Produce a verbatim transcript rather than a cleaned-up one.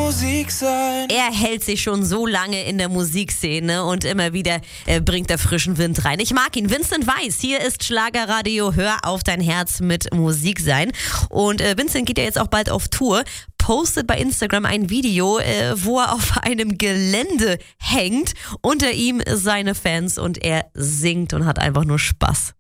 Musik sein. Er hält sich schon so lange in der Musikszene und immer wieder äh, bringt er frischen Wind rein. Ich mag ihn. Vincent Weiss, hier ist Schlagerradio. Hör auf dein Herz mit Musik sein. Und äh, Vincent geht ja jetzt auch bald auf Tour. Postet bei Instagram ein Video, äh, wo er auf einem Gelände hängt. Unter ihm seine Fans und er singt und hat einfach nur Spaß.